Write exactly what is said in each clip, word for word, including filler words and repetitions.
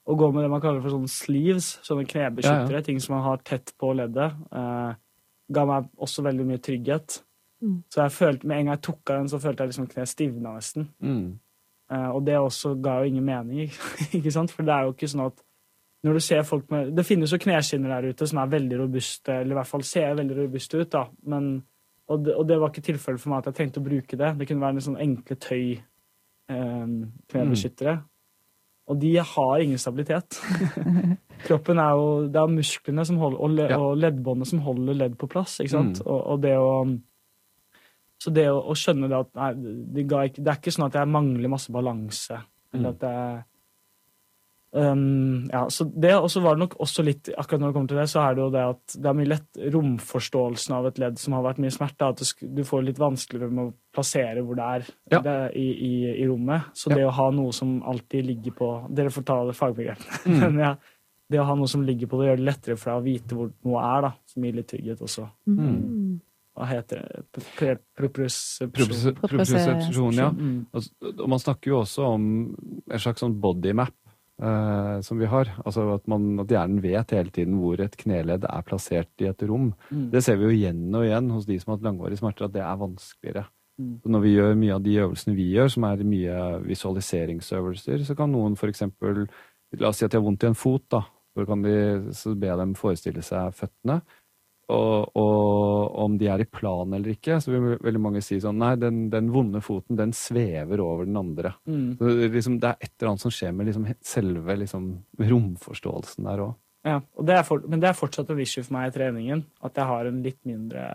å gå med det man kaller for sånne sleeves, sånne knebeskyttere, ja, ja. Ting som man har tett på leddet, uh, ga meg også veldig mye trygghet. Mm. Så jeg følte, med en gang jeg tok av den, så følte jeg liksom kne stivna nesten. Mm. Uh, og det også ga jo ingen mening, ikke sant? For det er jo ikke sånn at når du ser folk med, det finnes jo kneskinner der ute som er veldig robuste, eller i hvert fall ser veldig robuste ut, da. Men, og, det, og det var ikke tilfellet for meg at jeg trengte å bruke det. Det kunne være en sånn enkle tøy eh, knebeskyttere. Mm. Og de har ingen stabilitet. Kroppen er jo, det er musklene som holder, og, le, ja. og leddbåndet som holder ledd på plass, ikke sant? Mm. Og, og det å, så det å, å skjønne det at, nei, det, ga ikke, det er ikke sånn at jeg mangler masse balanse, eller at jeg Um, ja, så det, og så var det nok også litt, akkurat når det kommer til det, så er det jo det at det er mye lett romforståelsen av et ledd som har vært mye smerte, at du, du får litt vanskeligere med å plassere hvor det er, ja. det, i, i, i rommet. Så ja. Det å ha noe som alltid ligger på, dere får ta det fagbegrepene, mm. men ja, det å ha noe som ligger på det gjør det lettere for deg å vite hvor noe er, da, som gir litt trygghet også. Mm. Hva heter det? Propriosepsjon, ja. Mm. Og man snakker jo også om en slags sånn body map, Uh, som vi har, altså at, man, at hjernen vet hele tiden hvor et kneledd er plassert i et rom. Mm. Det ser vi jo igjen og igjen hos de som har hatt langvarige smerter, at det er vanskeligere. Mm. Så når vi gjør mye av de øvelsene vi gjør, som er mye visualiseringsøvelser, så kan noen for eksempel, la oss si at de har vondt i en fot, da, så kan de så be dem forestille seg føttene, og, og om de er i plan eller ikke, så vil veldig mange si sånn, nei, den, den vonde foten, den svever over den andre. Mm. Så det, liksom, det er et eller annet som skjer med liksom, selve liksom, romforståelsen der også. Ja, og det er for, men det er fortsatt en issue for meg i treningen, at jeg har en litt mindre,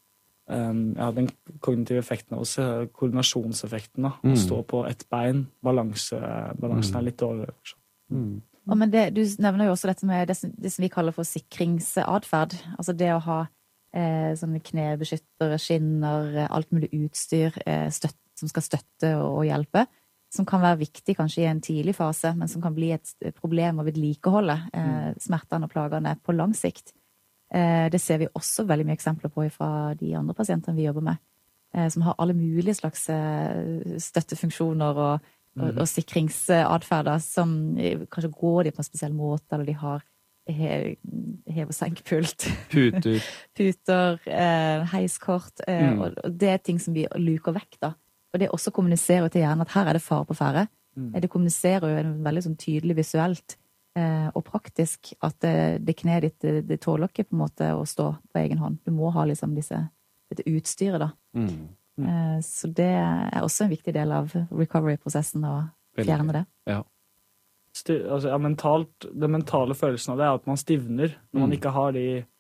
um, ja, den kognitive effekten av også, koordinasjonseffekten da, mm. å stå på ett bein, balanse, balansen mm. er litt dårlig. Mm. Og men det, du nevner jo også dette med det som, det som vi kaller for sikringsadferd. Altså det å ha eh, sånne knebeskyttere, skinner, alt mulig utstyr eh, støtt, som skal støtte og, og hjelpe, som kan være viktig kanskje i en tidlig fase, men som kan bli et problem å vedlikeholde eh, smertene og plagene på lang sikt. Eh, det ser vi også veldig mye eksempler på fra de andre pasientene vi jobber med, eh, som har alle mulige slags eh, støttefunksjoner og Og, og sikringsadferder som kanskje går de på en spesiell måte, eller de har he, hev- og senkpult. Puter. Puter, eh, heiskort, eh, mm. og, og det er ting som vi luker vekk da. Og det også kommuniserer til hjernen at her er det fare på ferde. Mm. Det kommuniserer jo en veldig sånn tydelig visuelt eh, og praktisk at det, det kneet ditt, det, det tåler ikke på en måte å stå på egen hånd. Du må ha liksom disse, dette utstyret da. Mm. Mm. Så det er også en viktig del av recovery-prosessen å fjerne det. Ja. Styr, altså, ja, mentalt, den mentale følelsen av det er at man stivner når mm. man ikke har de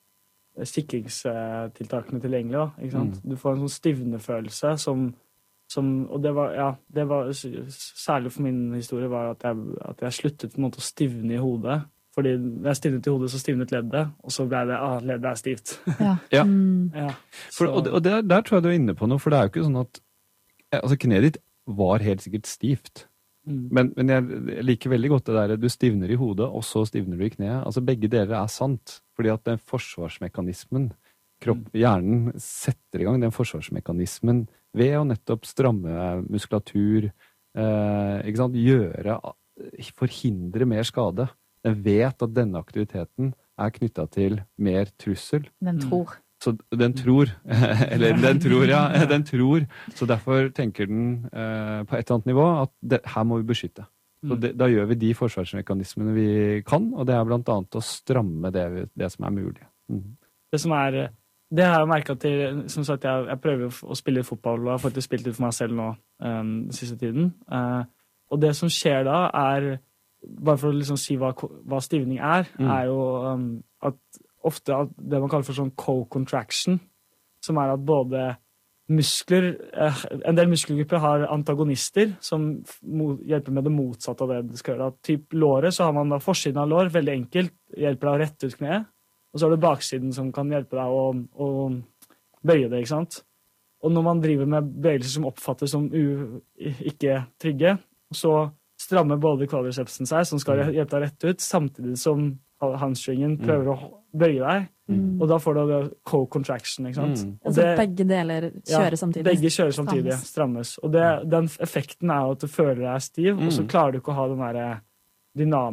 sikringstiltakene tilgjengelig. Da, ikke sant? Mm. Du får en sånn stivnefølelse som, som og det var, ja, det var særlig for min historie var at jeg, at jeg sluttet på en måte å stivne i hodet. Fordi når jeg stivnet i hodet, så stivnet leddet, og så ble det, ah, leddet er stivt. Ja. ja. Mm. ja. For, og og der, der tror jeg du er inne på noe, for det er jo ikke sånn at, altså kneet ditt var helt sikkert stivt. Mm. Men, men jeg liker veldig godt det der, du stivner i hodet, og så stivner du i kneet. Altså begge deler er sant, fordi at den forsvarsmekanismen, kropp, hjernen setter i gang den forsvarsmekanismen ved å nettopp stramme muskulatur, eh, ikke sant, gjøre, forhindre mer skade. Den vet at denne aktiviteten er knyttet til mer trussel. Den tror. Så den tror, eller den tror, ja, den tror. Så derfor tenker den eh, på et eller annet nivå at det, her må vi beskytte. Så det, da gjør vi de forsvarsmekanismene vi kan, og det er blant annet å stramme det, det som er mulig. Mm. Det som er, det har jeg merket til, som sagt, jeg, jeg prøver å spille fotball, og har faktisk spilt litt for meg selv nå um, den siste tiden. Uh, og det som skjer da er, bare for å liksom si hva, hva stivning er, mm. er jo um, at ofte at det man kaller for sånn co-contraction, som er at både muskler, eh, en del muskelgrupper har antagonister som mo- hjelper med det motsatte av det du skal gjøre. At typ låret, så har man da forsiden av lår, veldig enkelt, hjelper deg å rette ut kneet, og så har du baksiden som kan hjelpe deg å, å bøye det, ikke sant? Og når man driver med bevegelser som oppfattes som u- ikke trygge, så strammer både quadricepsen seg, som skal hjelpe deg rett ut, samtidig som hamstringen prøver å bøye deg, mm. og da får du co-contraction, ikke sant? Mm. Og det, altså begge deler kjører ja, samtidig. Begge kjører samtidig, strammes. strammes. Og det, den effekten er jo at du føler deg stiv, mm. og så klarer du ikke å ha den der dynamiske